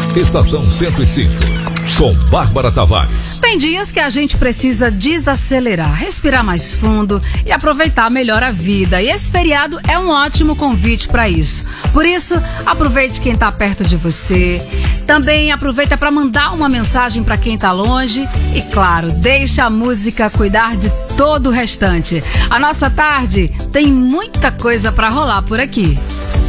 Estação 105, com Bárbara Tavares. Tem dias que a gente precisa desacelerar, respirar mais fundo e aproveitar melhor a vida. E esse feriado é um ótimo convite para isso. Por isso, aproveite quem está perto de você. Também aproveita para mandar uma mensagem para quem está longe. E claro, deixa a música cuidar de todo o restante. A nossa tarde tem muita coisa para rolar por aqui.